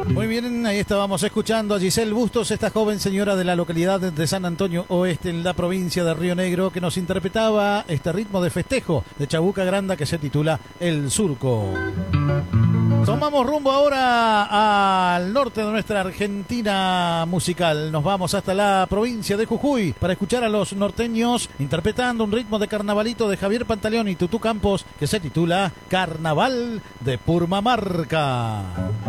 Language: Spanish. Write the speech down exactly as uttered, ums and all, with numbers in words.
Muy bien, ahí estábamos escuchando a Giselle Bustos, esta joven señora de la localidad de San Antonio Oeste, en la provincia de Río Negro, que nos interpretaba este ritmo de festejo de Chabuca Granda que se titula El Surco. Tomamos rumbo ahora al norte de nuestra Argentina musical. Nos vamos hasta la provincia de Jujuy para escuchar a los norteños interpretando un ritmo de carnavalito de Javier Pantaleón y Tutú Campos que se titula Carnaval de Purmamarca.